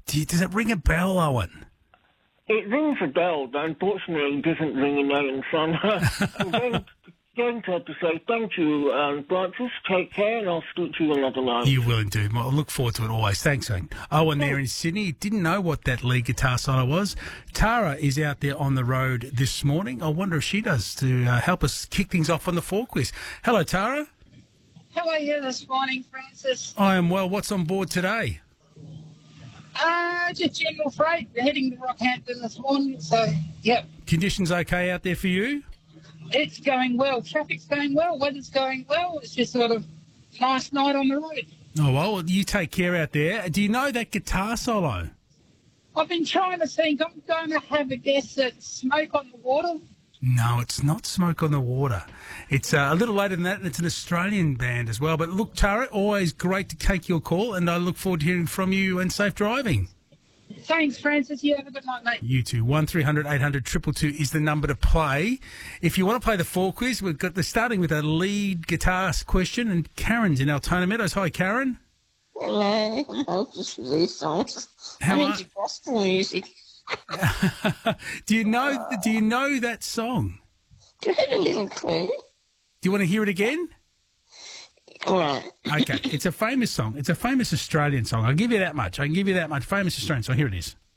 Does it ring a bell, Owen? It rings a bell, but unfortunately it doesn't ring a knowing son. I'm going to have to say thank you, Francis. Take care, and I'll speak to you another night. You will indeed. Well, I look forward to it always. Thanks, Owen. Owen there in Sydney. Didn't know what that lead guitar solo was. Tara is out there on the road this morning. I wonder if she does to help us kick things off on the 4 quiz. Hello, Tara. How are you this morning, Francis? I am well. What's on board today? Just general freight. We're heading to Rockhampton this morning, so, yep. Conditions okay out there for you? It's going well. Traffic's going well. Weather's going well. It's just sort of nice night on the road. Oh, well, you take care out there. Do you know that guitar solo? I've been trying to think. I'm going to have a guess at Smoke on the Water. No, it's not Smoke on the Water. It's a little later than that, and it's an Australian band as well. But look, Tara, always great to take your call, and I look forward to hearing from you, and safe driving. Thanks, Francis. You have a good night, mate. You too. 1300 800 222 is the number to play. If you want to play the 4 quiz, we've got starting with a lead guitar question, and Karen's in Altona Meadows. Hi, Karen. Hello, I just these songs. I'm into gospel music. Do you know that song? Do you have a little clue? Do you want to hear it again? All right. Okay, it's a famous song. It's a famous Australian song. I'll give you that much. Famous Australian song. Here it is.